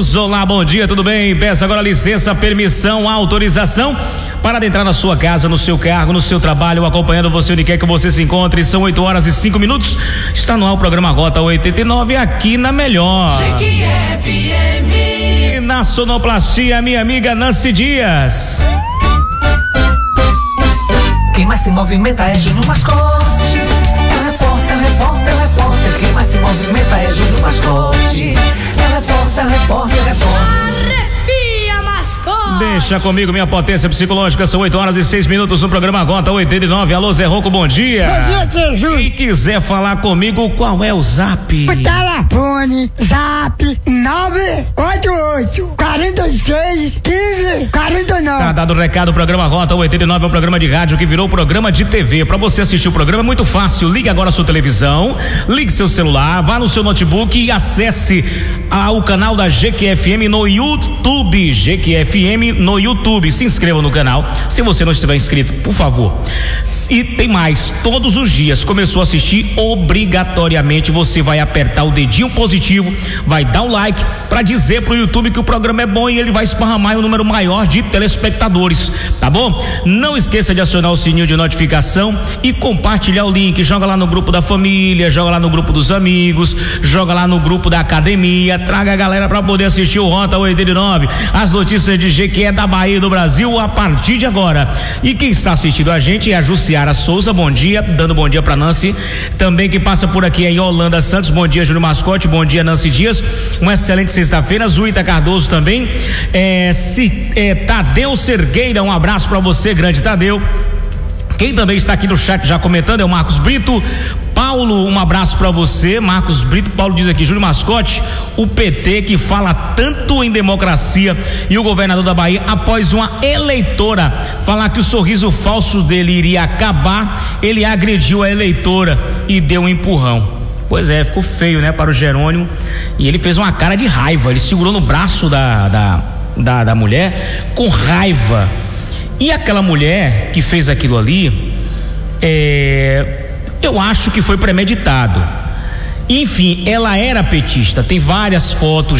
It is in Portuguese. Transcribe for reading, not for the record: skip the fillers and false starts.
minutos. Olá, bom dia, tudo bem? Peço agora licença, permissão, autorização para adentrar na sua casa, no seu carro, no seu trabalho, acompanhando você onde quer que você se encontre. São 8h05. Está no ar o programa Rota 89 aqui na Melhor. E na sonoplastia, minha amiga Nancy Dias. Quem mais se movimenta é Júnior Mascote. É repórter. Quem mais se movimenta é Júnior Mascote. É repórter. Arrepia, mascote. Deixa comigo minha potência psicológica. São 8h06 no programa Rota 89. Alô, Zé Ronco, bom dia. Bom dia, Júnior. Quem quiser falar comigo, qual é o zap? O telefone, zap 988 46 15 49. Tá dado o recado, o programa Rota 89 é um programa de rádio que virou programa de TV. Pra você assistir o programa é muito fácil. Ligue agora a sua televisão, ligue seu celular, vá no seu notebook e acesse o canal da GQFM no YouTube. GQFM no YouTube. Se inscreva no canal. Se você não estiver inscrito, por favor. E tem mais, todos os dias, começou a assistir, obrigatoriamente você vai apertar o dedinho positivo, vai dar um like pra dizer pro YouTube que o programa é bom e ele vai esparramar um número maior de telespectadores, tá bom? Não esqueça de acionar o sininho de notificação e compartilhar o link. Joga lá no grupo da família, joga lá no grupo dos amigos, joga lá no grupo da academia, traga a galera pra poder assistir o Rota 89, as notícias de GQ da Bahia e do Brasil a partir de agora. E quem está assistindo a gente é a Jussiara Souza, bom dia, dando bom dia pra Nancy, também que passa por aqui em Yolanda Santos, bom dia Júnior Mascote, bom dia Nancy Dias, uma excelente sexta-feira. Zuíta Cardoso também, Tadeu Sergueira, um abraço pra você, grande Tadeu. Quem também está aqui no chat já comentando é o Marcos Brito. Paulo, um abraço pra você, Marcos Brito. Paulo diz aqui, Júnior Mascote, o PT que fala tanto em democracia e o governador da Bahia, após uma eleitora falar que o sorriso falso dele iria acabar, ele agrediu a eleitora e deu um empurrão. Pois é, ficou feio, né, para o Jerônimo, e ele fez uma cara de raiva, ele segurou no braço da mulher com raiva. E aquela mulher que fez aquilo ali, eu acho que foi premeditado. Enfim, ela era petista, tem várias fotos